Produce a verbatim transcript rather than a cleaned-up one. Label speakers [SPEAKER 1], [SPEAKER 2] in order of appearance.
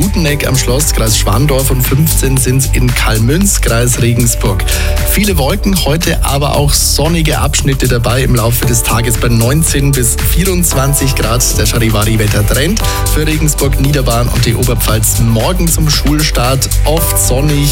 [SPEAKER 1] Guteneck am Schloss, Kreis Schwandorf, und fünfzehn sind es in Kalmünz, Kreis Regensburg. Viele Wolken, heute aber auch sonnige Abschnitte dabei im Laufe des Tages bei neunzehn bis vierundzwanzig Grad. Der Charivari-Wettertrend für Regensburg, Niederbayern und die Oberpfalz morgen zum Schulstart oft sonnig